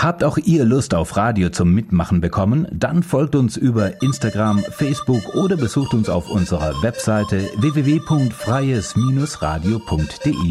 Habt auch ihr Lust auf Radio zum Mitmachen bekommen? Dann folgt uns über Instagram, Facebook oder besucht uns auf unserer Webseite www.freies-radio.de.